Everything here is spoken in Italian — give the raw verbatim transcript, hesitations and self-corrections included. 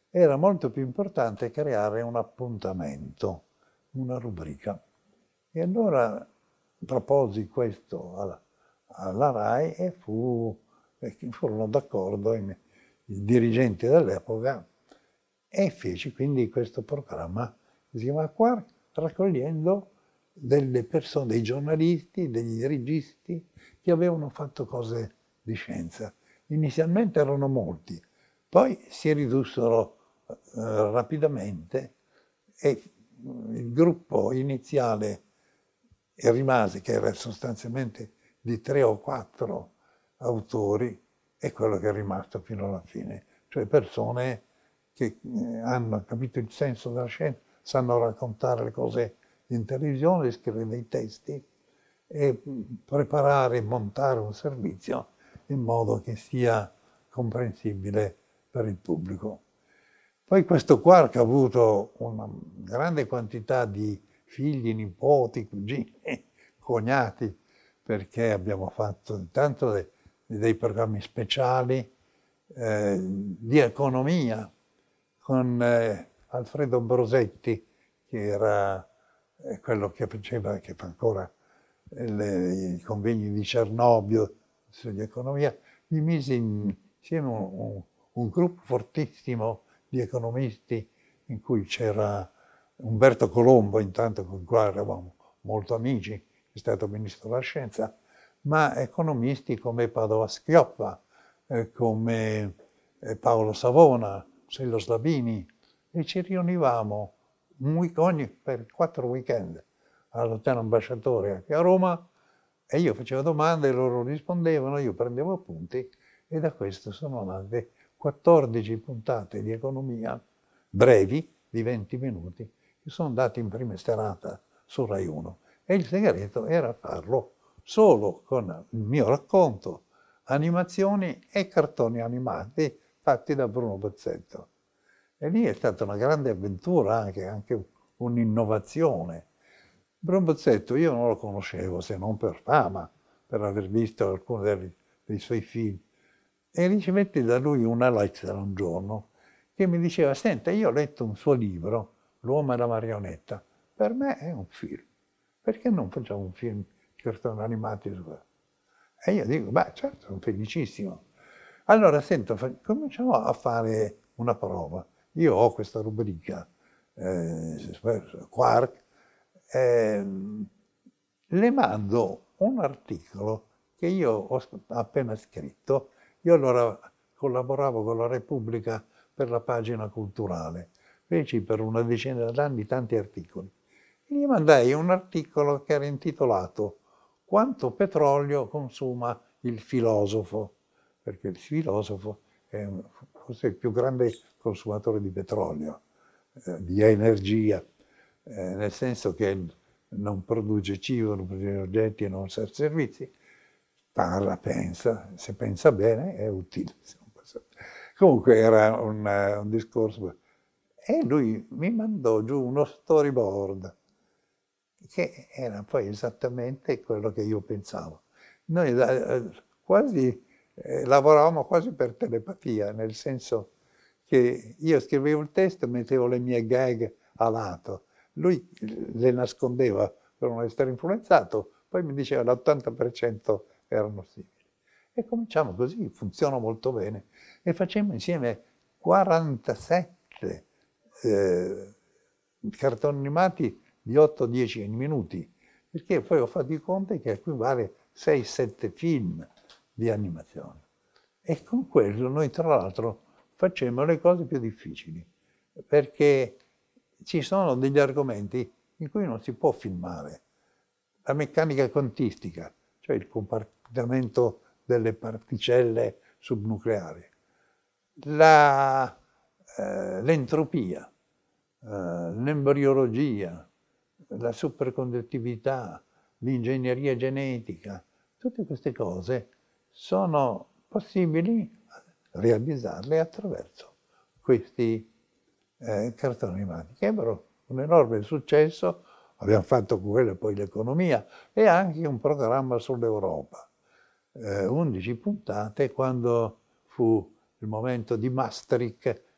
era molto più importante creare un appuntamento, una rubrica. E allora proposi questo alla, alla RAI e fu, e furono d'accordo i, i dirigenti dell'epoca e feci quindi questo programma che si chiama Quark, raccogliendo delle persone, dei giornalisti, degli registi che avevano fatto cose di scienza. Inizialmente erano molti, poi si ridussero eh, rapidamente e il gruppo iniziale rimase, che era sostanzialmente di tre o quattro autori, è quello che è rimasto fino alla fine, cioè persone che eh, hanno capito il senso della scienza, sanno raccontare le cose in televisione, scrivere dei testi e preparare e montare un servizio in modo che sia comprensibile per il pubblico. Poi questo Quark ha avuto una grande quantità di figli, nipoti, cugini, cognati, perché abbiamo fatto intanto dei, dei programmi speciali eh, di economia con eh, Alfredo Brosetti, che era eh, quello che faceva, che fa ancora eh, le, i convegni di Cernobbio sugli economia, mi mise insieme un, un, un gruppo fortissimo di economisti in cui c'era Umberto Colombo, intanto con il quale eravamo molto amici, è stato ministro della scienza, ma economisti come Padova Schioppa, eh, come eh, Paolo Savona, Sello Slavini, e ci riunivamo un week, ogni, per quattro weekend all'Hotel Ambasciatore a Roma e io facevo domande, loro rispondevano, io prendevo appunti e da questo sono nate quattordici puntate di economia brevi di venti minuti che sono andate in prima serata su Rai uno e il segreto era farlo solo con il mio racconto, animazioni e cartoni animati fatti da Bruno Bozzetto. E lì è stata una grande avventura, anche, anche un'innovazione. Bruno Bozzetto io non lo conoscevo se non per fama, per aver visto alcuni dei, dei suoi film. E ricevetti da lui una lettera un giorno che mi diceva: senta, io ho letto un suo libro, L'uomo e la marionetta, per me è un film, perché non facciamo un film cartoni animati? E io dico: beh, certo, sono felicissimo. Allora, sento, fa- cominciamo a fare una prova. Io ho questa rubrica, eh, Quark, ehm, le mando un articolo che io ho appena scritto. Io allora collaboravo con la Repubblica per la pagina culturale, feci per una decina d'anni tanti articoli. E gli mandai un articolo che era intitolato Quanto petrolio consuma il filosofo, perché il filosofo è forse il più grande consumatore di petrolio, eh, di energia, eh, nel senso che non produce cibo, non produce oggetti, non serve servizi, parla, pensa, se pensa bene è utile. Comunque era un, un discorso. E lui mi mandò giù uno storyboard che era poi esattamente quello che io pensavo. Noi eh, quasi eh, lavoravamo quasi per telepatia, nel senso che io scrivevo il testo e mettevo le mie gag a lato. Lui le nascondeva per non essere influenzato, poi mi diceva l'ottanta per cento erano simili. E cominciamo così, funziona molto bene. E facemmo insieme quarantasette eh, cartoni animati di otto dieci minuti, perché poi ho fatto i conti che equivale sei sette film di animazione. E con quello noi tra l'altro facemmo le cose più difficili, perché ci sono degli argomenti in cui non si può filmare. La meccanica quantistica, cioè il comportamento delle particelle subnucleari, la, eh, l'entropia, eh, l'embriologia, la superconduttività, l'ingegneria genetica, tutte queste cose sono possibili realizzarle attraverso questi eh, cartoni animati, che ebbero un enorme successo. Abbiamo fatto con quello poi l'economia e anche un programma sull'Europa. Eh, undici puntate quando fu il momento di Maastricht